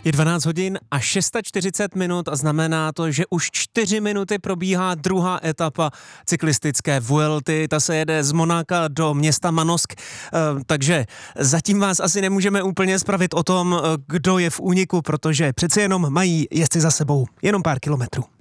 Je 12 hodin a 640 minut a znamená to, že už 4 minuty probíhá druhá etapa cyklistické Vuelty. Ta se jede z Monáka do města Manosk, takže zatím vás asi nemůžeme úplně spravit o tom, kdo je v úniku, protože přece jenom mají jezdci za sebou jenom pár kilometrů.